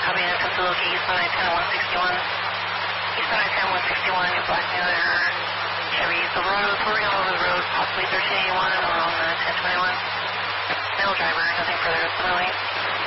Copy that, comes to locate East 110 East 110 your Black Miller Chevy Silver Road, pouring all over the road, possibly 1381 or on 1021. Male driver, nothing further, similarly.